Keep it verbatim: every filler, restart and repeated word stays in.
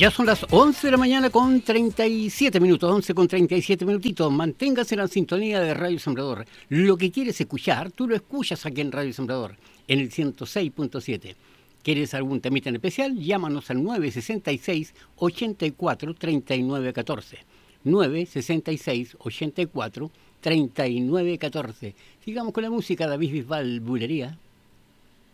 Ya son las once de la mañana con treinta y siete minutos, once con treinta y siete minutitos. Manténgase en la sintonía de Radio Sembrador. Lo que quieres escuchar, tú lo escuchas aquí en Radio Sembrador, en el ciento seis punto siete. ¿Quieres algún temita en especial? Llámanos al nueve seis seis, ocho cuatro, tres nueve uno cuatro. nueve seis seis, ocho cuatro, tres nueve uno cuatro. Sigamos con la música de David Bisbal, Bulería.